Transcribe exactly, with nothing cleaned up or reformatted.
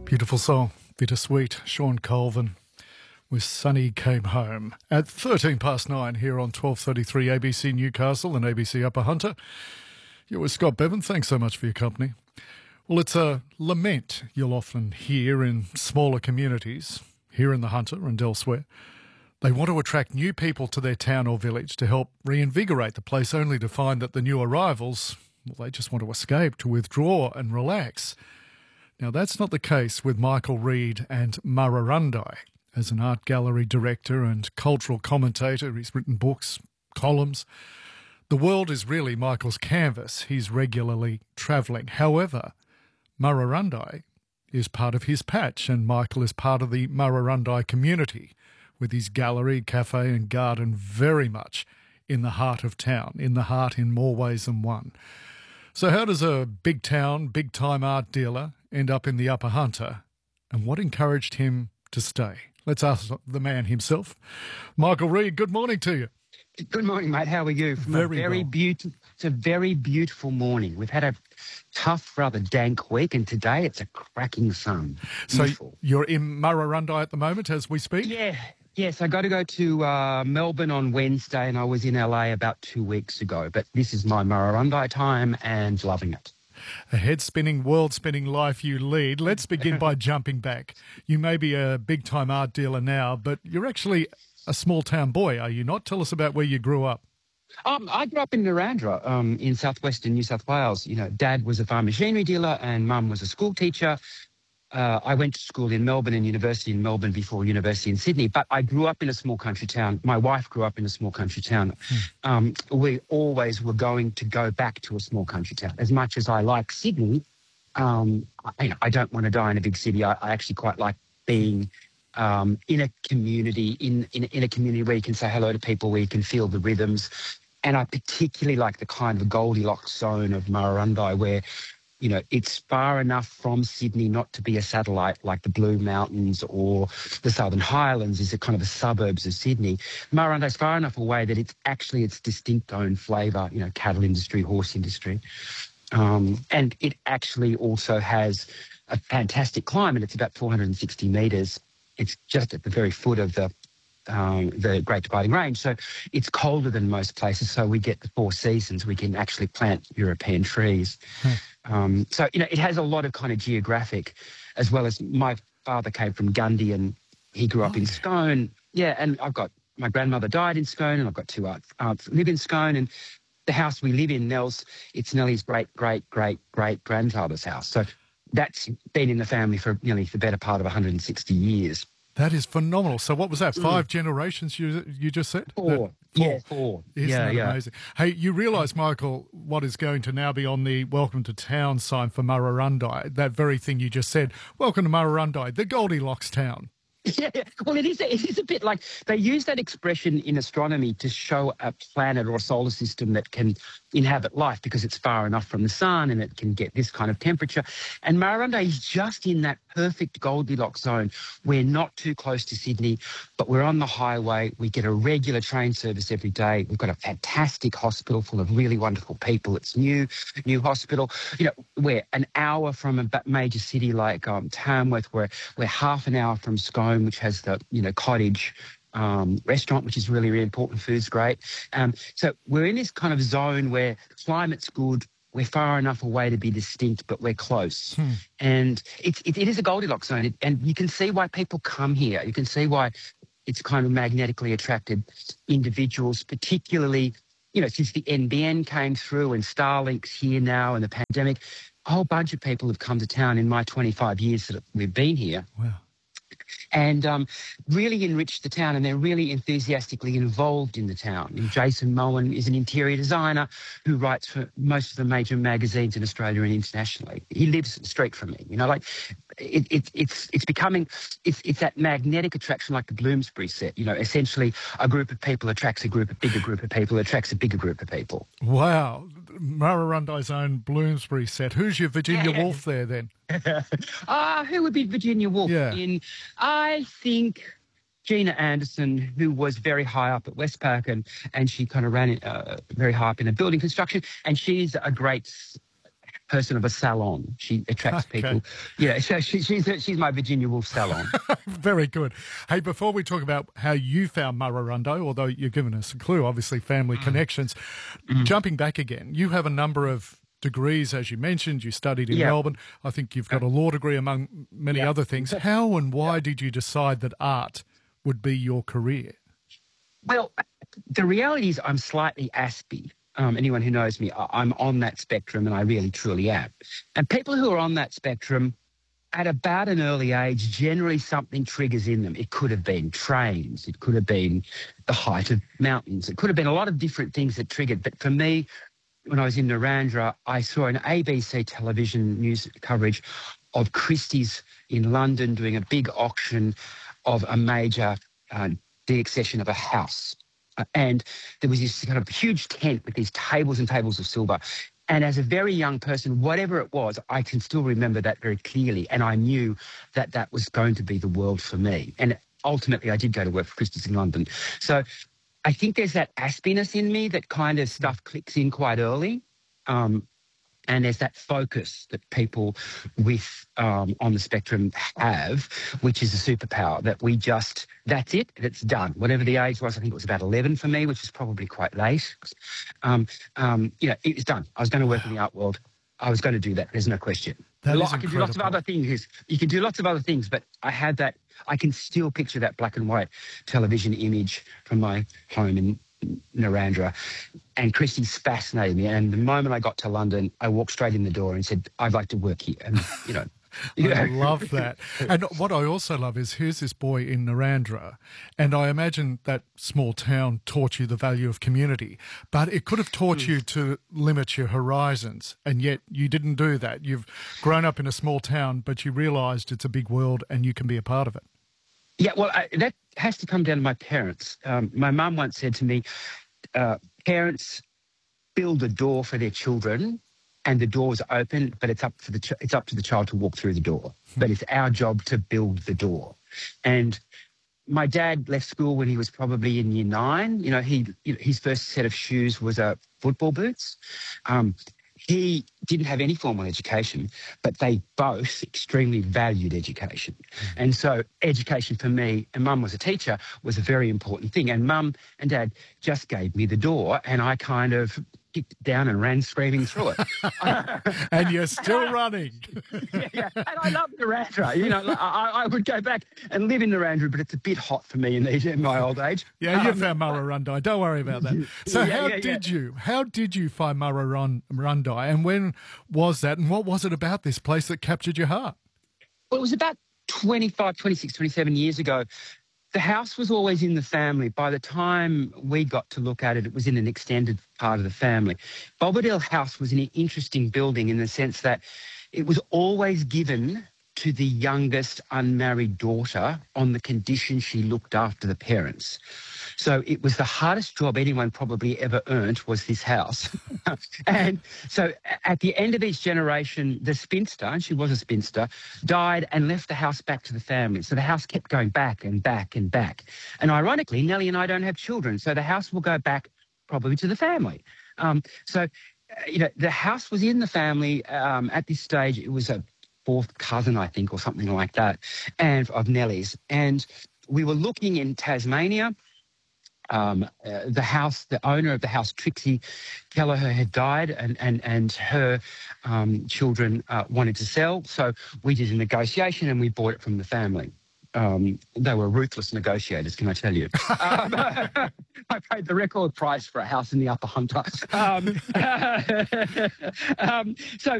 Beautiful song, bittersweet. Sean Colvin with Sunny Came Home at thirteen past nine here on twelve thirty-three A B C Newcastle and A B C Upper Hunter. You're with Scott Bevan. Thanks so much for your company. Well, it's a lament you'll often hear in smaller communities here in the Hunter and elsewhere. They want to attract new people to their town or village to help reinvigorate the place, only to find that the new arrivals, well, they just want to escape, to withdraw and relax. Now, that's not the case with Michael Reid and Murrurundi. As an art gallery director and cultural commentator, he's written books, columns. The world is really Michael's canvas. He's regularly travelling. However, Murrurundi is part of his patch, and Michael is part of the Murrurundi community, with his gallery, cafe and garden very much in the heart of town, in the heart in more ways than one. So how does a big town, big time art dealer end up in the Upper Hunter, and what encouraged him to stay? Let's ask the man himself. Michael Reid, good morning to you. Good morning, mate. How are you? From very a very well. beautiful, it's a very beautiful morning. We've had a tough, rather dank week, and today it's a cracking sun. Beautiful. So you're in Murrurundi at the moment as we speak? Yeah. Yes, I got to go to uh, Melbourne on Wednesday, and I was in L A about two weeks ago. But this is my Murrurundi time, and loving it. A head-spinning, world-spinning life you lead. Let's begin by jumping back. You may be a big-time art dealer now, but you're actually a small-town boy, are you not? Tell us about where you grew up. Um, I grew up in Narrandera, um, in southwestern New South Wales. You know, Dad was a farm machinery dealer, and Mum was a school teacher. Uh, I went to school in Melbourne and university in Melbourne before university in Sydney, but I grew up in a small country town. My wife grew up in a small country town. Mm. Um, we always were going to go back to a small country town. As much as I like Sydney, um, I, I don't want to die in a big city. I, I actually quite like being um, in a community, in, in, in a community where you can say hello to people, where you can feel the rhythms. And I particularly like the kind of Goldilocks zone of Murrurundi where, you know, it's far enough from Sydney not to be a satellite like the Blue Mountains or the Southern Highlands is a kind of the suburbs of Sydney. Murrurundi is far enough away that it's actually its distinct own flavour, you know, cattle industry, horse industry. Um, and it actually also has a fantastic climate. It's about four hundred sixty metres. It's just at the very foot of the Um, the Great Dividing Range. So it's colder than most places, so we get the four seasons. We can actually plant European trees. Hmm. Um, so, you know, it has a lot of kind of geographic, as well as my father came from Gundy and he grew up oh, in Scone. Yeah, and I've got, my grandmother died in Scone and I've got two aunts, aunts that live in Scone, and the house we live in, Nell's, it's Nellie's great, great, great, great grandfather's house. So that's been in the family for nearly the better part of one hundred sixty years. That is phenomenal. So what was that, five mm. generations you you just said? Four. That, four. Yeah, four. Isn't yeah, that yeah. amazing? Hey, you realise, Michael, what is going to now be on the Welcome to Town sign for Murrurundi, that very thing you just said. Welcome to Murrurundi, the Goldilocks town. Yeah, well, it is, it is a bit like they use that expression in astronomy to show a planet or a solar system that can inhabit life because it's far enough from the sun and it can get this kind of temperature. And Murrurundi is just in that perfect Goldilocks zone. We're not too close to Sydney, but we're on the highway. We get a regular train service every day. We've got a fantastic hospital full of really wonderful people. It's new, new hospital. You know, we're an hour from a major city like um, Tamworth. We're, we're half an hour from Scone, which has the, you know, cottage um, restaurant, which is really, really important. Food's great. Um, so we're in this kind of zone where the climate's good. We're far enough away to be distinct, but we're close. Hmm. And it, it, it is a Goldilocks zone. It, and you can see why people come here. You can see why it's kind of magnetically attracted individuals, particularly, you know, since the N B N came through and Starlink's here now and the pandemic, a whole bunch of people have come to town in my twenty-five years that we've been here. Wow. And um, really enriched the town, and they're really enthusiastically involved in the town. And Jason Moen is an interior designer who writes for most of the major magazines in Australia and internationally. He lives straight from me, you know, like it, it, it's it's becoming, it's, it's that magnetic attraction like the Bloomsbury set, you know, essentially a group of people attracts a group, a bigger group of people attracts a bigger group of people. Wow. Murrurundi's own Bloomsbury set. Who's your Virginia yeah. Woolf there then? Ah, uh, who would be Virginia Woolf? Yeah. In, I think Gina Anderson, who was very high up at Westpac, and, and she kind of ran it uh, very high up in the building construction, and she's a great person of a salon. She attracts Okay. people. Yeah, so she, she's she's my Virginia Woolf salon. Very good. Hey, before we talk about how you found Murrurundi, although you've given us a clue, obviously family mm. connections, mm. jumping back again, you have a number of degrees, as you mentioned. You studied in yeah. Melbourne. I think you've got a law degree among many yeah. other things. How and why yeah. did you decide that art would be your career? Well, the reality is I'm slightly Aspie. Um, anyone who knows me, I'm on that spectrum, and I really, truly am. And people who are on that spectrum, at about an early age, generally something triggers in them. It could have been trains. It could have been the height of mountains. It could have been a lot of different things that triggered. But for me, when I was in Narrandera, I saw an A B C television news coverage of Christie's in London doing a big auction of a major uh, deaccession of a house. Uh, and there was this kind of huge tent with these tables and tables of silver. And as a very young person, whatever it was, I can still remember that very clearly. And I knew that that was going to be the world for me. And ultimately, I did go to work for Christie's in London. So I think there's that aspiness in me that kind of stuff clicks in quite early. Um, and there's that focus that people with um, on the spectrum have, which is a superpower that we just, that's it, and it's done. Whatever the age was, I think it was about eleven for me, which is probably quite late. Um, um, you know, it was done. I was going to work in the art world. I was going to do that. There's no question. That I can do lots of other things. You can do lots of other things, but I had that. I can still picture that black and white television image from my home in Narrandera, and Christie's fascinated me. And the moment I got to London, I walked straight in the door and said, "I'd like to work here." And you know. I love that. And what I also love is here's this boy in Narrandera, and I imagine that small town taught you the value of community, but it could have taught mm. you to limit your horizons, and yet you didn't do that. You've grown up in a small town, but you realised it's a big world and you can be a part of it. Yeah, well, I, that has to come down to my parents. Um, my mum once said to me, uh, parents build a door for their children, and the door's open, but it's up for the ch- it's up to the child to walk through the door. But it's our job to build the door. And my dad left school when he was probably in year nine. You know, he his first set of shoes was uh, football boots. Um, he didn't have any formal education, but they both extremely valued education. And so education for me, and Mum was a teacher, was a very important thing. And Mum and Dad just gave me the door, and I kind of kicked it down and ran screaming through it. And you're still running. yeah, yeah, and I love Narrandera. You know, I, I would go back and live in Narrandera, but it's a bit hot for me in, these, in my old age. Yeah, you um, found Murrurundi. Don't worry about that. So yeah, how yeah, did yeah. you? How did you find Murrurundi, and when was that? And what was it about this place that captured your heart? Well, it was about twenty-five, twenty-six, twenty-seven years ago. The house was always in the family. By the time we got to look at it, it was in an extended part of the family. Bobadil House was an interesting building in the sense that it was always given to the youngest unmarried daughter on the condition she looked after the parents. So it was the hardest job anyone probably ever earned was this house. And so at the end of each generation, the spinster, and she was a spinster, died and left the house back to the family. So the house kept going back and back and back. And ironically, Nellie and I don't have children, so the house will go back probably to the family. Um, so, uh, you know, the house was in the family. Um, at this stage, it was a fourth cousin, I think, or something like that, and of Nellie's. And we were looking in Tasmania. Um, uh, the house, the owner of the house, Trixie Kelleher, had died, and and and her um, children uh, wanted to sell. So we did a negotiation, and we bought it from the family. Um, they were ruthless negotiators, can I tell you? um, I paid the record price for a house in the Upper Hunter. Um, um, so